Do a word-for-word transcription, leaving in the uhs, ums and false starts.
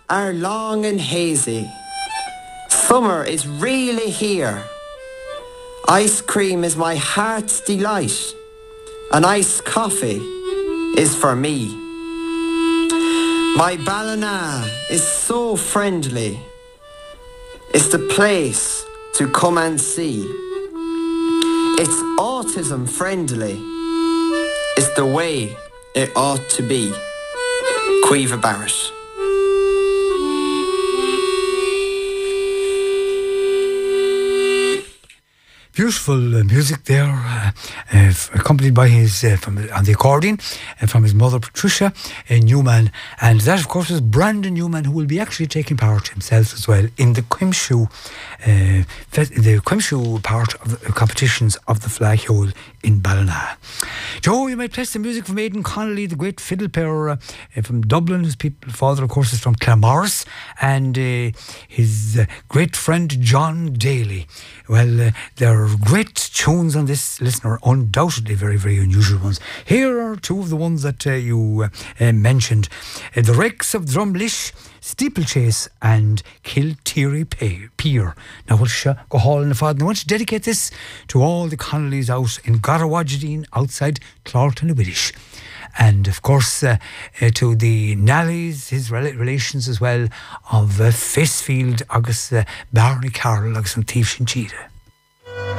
are long and hazy. Summer is really here. Ice cream is my heart's delight. An iced coffee is for me. My Ballina is so friendly. It's the place to come and see. It's autism friendly. It's the way it ought to be. Caoimhe Barrett. Beautiful uh, music there, uh, uh, accompanied by his uh, from on the accordion uh, from his mother Patricia uh, Newman, and that of course is Brandon Newman, who will be actually taking part himself as well in the Quimshew, uh, the Quimshew part of the competitions of the Flaghole in Ballina. Joe, you might play some music from Aidan Connolly, the great fiddle player uh, from Dublin. His people, father, of course, is from Claremorris, and uh, his uh, great friend John Daly. Well, uh, there are great tunes on this, listener, undoubtedly very, very unusual ones. Here are two of the ones that uh, you uh, uh, mentioned. Uh, the Rakes of Drumlish, Steeplechase and Kilteary Pier. Now we'll sh- go hall in the fad. And I want to dedicate this to all the Connollys out in Garrawagidine outside Clorton and Widdish. And of course uh, uh, to the Nallys, his rel- relations as well, of uh, Facefield, August uh, Barney Carroll, August and Thief Shinchida.